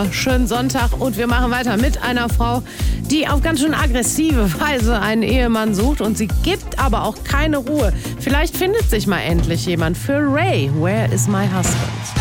Schönen Sonntag und wir machen weiter mit einer Frau, die auf ganz schön aggressive Weise einen Ehemann sucht und sie gibt aber auch keine Ruhe. Vielleicht findet sich mal endlich jemand für Ray. Where is my husband?